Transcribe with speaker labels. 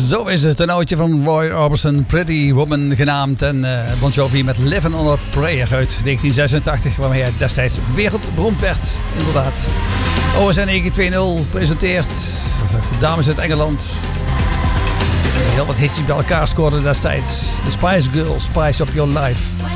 Speaker 1: Zo is het, een oudje van Roy Orbison, Pretty Woman genaamd. En Bon Jovi met Living on a Prayer uit 1986, waarmee hij destijds wereldberoemd werd. Inderdaad. OSN 920 presenteert dames uit Engeland. Heel wat hitjes bij elkaar scoorden destijds. The Spice Girls, Spice Up Your Life.